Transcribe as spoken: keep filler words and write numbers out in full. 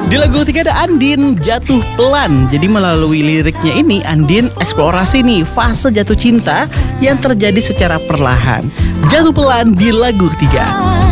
Di lagu ketiga ada Andien, Jatuh Pelan. Jadi melalui liriknya ini Andien eksplorasi nih fase jatuh cinta yang terjadi secara perlahan. Jatuh Pelan di lagu ketiga.